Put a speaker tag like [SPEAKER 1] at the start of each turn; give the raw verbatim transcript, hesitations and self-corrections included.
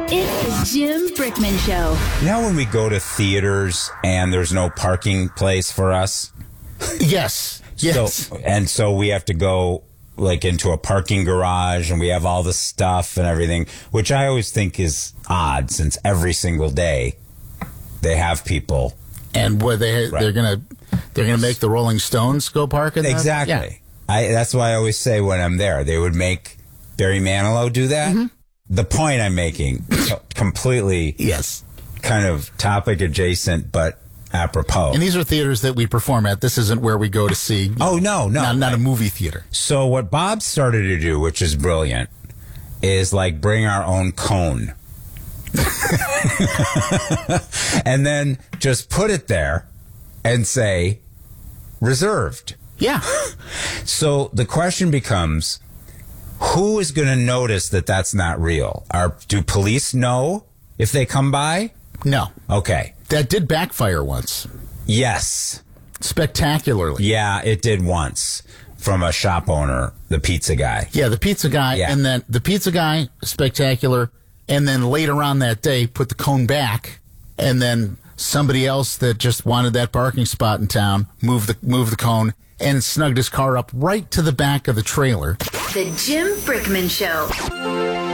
[SPEAKER 1] It's the Jim Brickman Show.
[SPEAKER 2] You know when we go to theaters and there's no parking place for us?
[SPEAKER 3] Yes. Yes.
[SPEAKER 2] So, and so we have to go like into a parking garage and we have all the stuff and everything, which I always think is odd since every single day they have people.
[SPEAKER 3] And what they
[SPEAKER 2] Right.
[SPEAKER 3] they're gonna they're gonna make the Rolling Stones go park in there?
[SPEAKER 2] Exactly.
[SPEAKER 3] Yeah.
[SPEAKER 2] I, that's why I always say when I'm there, they would make Barry Manilow do that.
[SPEAKER 3] Mm-hmm.
[SPEAKER 2] The point I'm making, completely
[SPEAKER 3] Yes.
[SPEAKER 2] kind of topic adjacent, but apropos.
[SPEAKER 3] And these are theaters that we perform at. This isn't where we go to see.
[SPEAKER 2] Oh, no, no.
[SPEAKER 3] Not, not a movie theater.
[SPEAKER 2] So what Bob started to do, which is brilliant, is like bring our own cone. And then just put it there and say, reserved.
[SPEAKER 3] Yeah.
[SPEAKER 2] So the question becomes, who is going to notice that that's not real? Are, do police know if they come by?
[SPEAKER 3] No.
[SPEAKER 2] Okay.
[SPEAKER 3] That did backfire once.
[SPEAKER 2] Yes.
[SPEAKER 3] Spectacularly.
[SPEAKER 2] Yeah, it did once from a shop owner, the pizza guy.
[SPEAKER 3] Yeah, the pizza guy,
[SPEAKER 2] Yeah.
[SPEAKER 3] and then the pizza guy, spectacular, and then later on that day, put the cone back, and then somebody else that just wanted that parking spot in town moved the moved the cone and snugged his car up right to the back of the trailer.
[SPEAKER 1] The Jim Brickman Show.